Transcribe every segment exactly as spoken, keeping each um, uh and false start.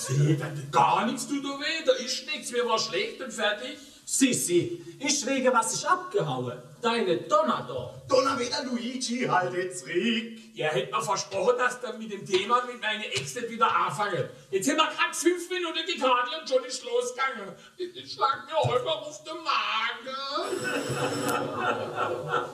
Sie, gar nichts tut da weh, da ist nichts, mir war schlecht und fertig. Sissi, ich wege, was ich abgehauen. Deine Donner da. Donnerwetter Luigi, halt jetzt Rick. Er hätte mir versprochen, dass dann mit dem Thema mit meiner Ex nicht wieder anfangen. Jetzt haben wir gerade fünf Minuten getadelt und schon ist losgegangen. Das schlag mir halber auf den Magen.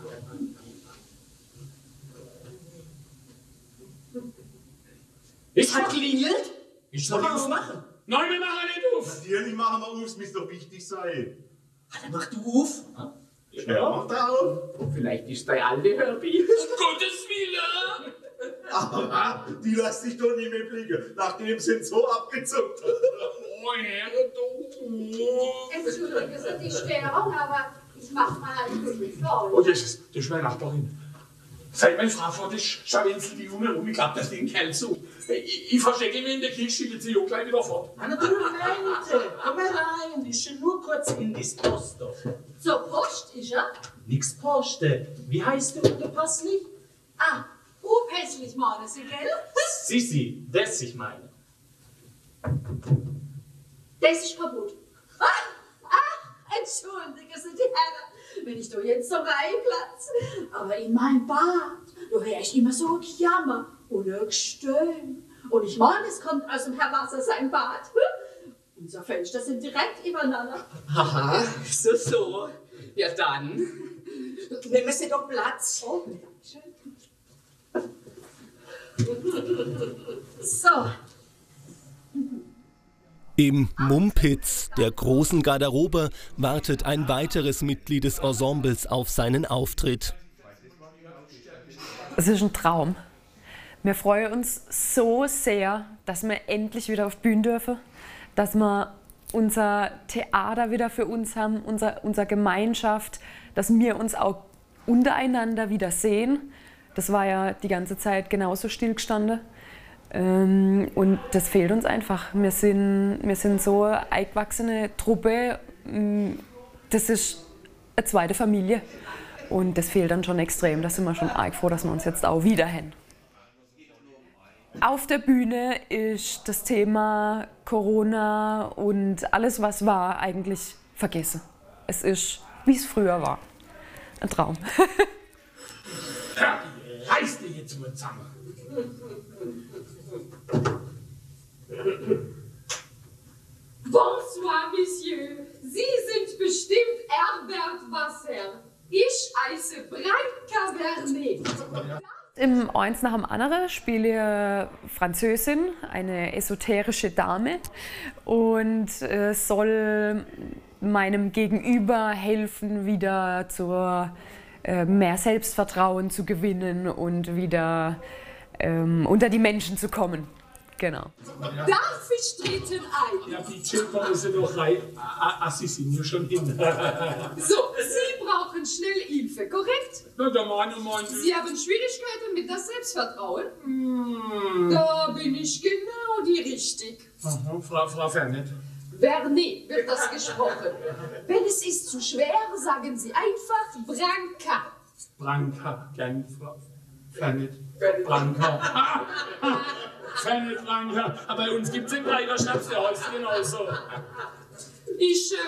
Es hat klingelt. Ich soll soll ich aufmachen? Nein, wir machen nicht auf. Natürlich machen wir auf, es muss doch wichtig sein. Ah, dann mach du auf. Ja, mach da auf. Vielleicht ist dein alte Herbie. Um Gottes Willen. Aber die lässt sich doch nicht mehr blicken, nachdem sie ihn so abgezuckt hat. Oh, Herr, du. Entschuldige, sind die Störung, aber ich mach mal ein bisschen voll. Oh, das ist, das ist meine Nachbarin. Seit meine Frau vor, das schauen sie die um herum, ich glaube, das den Kerl zu. Ich, ich verstecke mich in der Küche, schicke sie auch gleich wieder fort. Anna, du Leute, komm mal rein, ich will nur kurz in die Post. Zur Post ist er? Nix Poste. Wie heißt du, du Passli? Ah, unpässlich meinen Sie, gell? Sissi, das ich meine. Das ist kaputt. Ah, ah, entschuldigen Sie, die Herren, wenn ich da jetzt so reinplatze. Aber in mein Bad, da höre ich immer so ein Jammer und ein Gestöhn. Und ich meine, es kommt aus dem Herr Wasser sein Bad. Unser Fenster sind direkt übereinander. Haha, so, so. Ja dann, nehmen Sie doch Platz. Oh, Dankeschön. So. Im Mumpitz, der großen Garderobe, wartet ein weiteres Mitglied des Ensembles auf seinen Auftritt. Es ist ein Traum. Wir freuen uns so sehr, dass wir endlich wieder auf die Bühne dürfen, dass wir unser Theater wieder für uns haben, unser, unsere Gemeinschaft, dass wir uns auch untereinander wieder sehen. Das war ja die ganze Zeit genauso stillgestanden. Ähm, und das fehlt uns einfach. Wir sind, wir sind so eine eingewachsene Truppe. Das ist eine zweite Familie. Und das fehlt dann schon extrem. Da sind wir schon arg froh, dass wir uns jetzt auch wieder haben. Auf der Bühne ist das Thema Corona und alles, was war, eigentlich vergessen. Es ist, wie es früher war. Ein Traum. Ja, reiß dich jetzt mal zusammen. Bonsoir, Monsieur. Sie sind bestimmt Herbert Wasser. Ich heiße Branka Vernet. Im Eins nach dem anderen spiele ich Französin, eine esoterische Dame, und äh, soll meinem Gegenüber helfen, wieder zur äh, mehr Selbstvertrauen zu gewinnen und wieder ähm, unter die Menschen zu kommen. Genau. Darf ich treten ein? Ja, die Chilper ist ja noch rein. Ah, sie sind ja schon hin. So, Sie brauchen schnell Hilfe, korrekt? Na, der Mann und Mann. Sie haben Schwierigkeiten mit dem Selbstvertrauen? Hm. Da bin ich genau die Richtig. Aha, Frau, Frau Vernet. Vernet wird das gesprochen. Wenn es ist zu schwer, sagen Sie einfach Branka. Branka, gern Frau Vernet. Branka. Ah, ah. Vernet, Branka. Aber bei uns gibt es den Breiter Schnaps, der heißt genauso. Ich äh,